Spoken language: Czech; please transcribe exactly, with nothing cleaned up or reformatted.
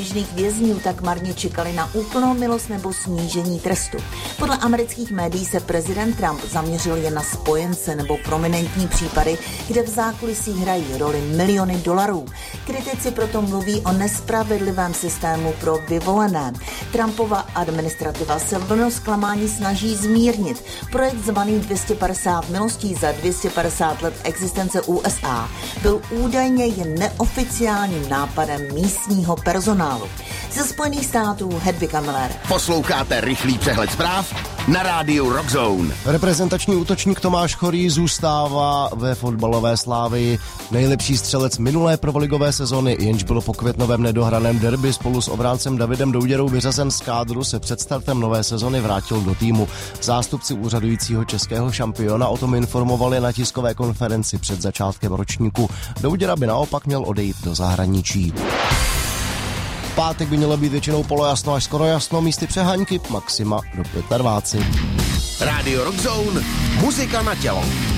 běžných vězňů tak marně čekali na úplnou milost nebo snížení trestu. Podle amerických médií se prezident Trump zaměřil jen na spojence nebo prominentní případy, kde v zákulisí hrají roli miliony dolarů. Kritici proto mluví o nespravedlivém systému pro vyvolené. Trumpova administrativa se vlnu zklamání snaží zmírnit. Projekt zvaný dvě stě padesát milostí za dvě stě padesát let existence U S A byl údajně jen neoficiálním nápadem místního personálu. Ze Spojených států Hedvika Miller. Posloucháte rychlý přehled zpráv na rádiu Rockzone. Reprezentační útočník Tomáš Chorý zůstává ve fotbalové Slávii. Nejlepší střelec minulé prvoligové sezony, jenž byl po květnovém nedohraném derby spolu s obráncem Davidem Douděrou vyřazen z kádru, se před startem nové sezony vrátil do týmu. Zástupci úřadujícího českého šampiona o tom informovali na tiskové konferenci před začátkem ročníku. Douděra by naopak měl odejít do zahraničí. V pátek by mělo být většinou polojasno až skoro jasno, místy přehánky, maxima do dvacet pět. Radio Rockzone, muzika na tělo.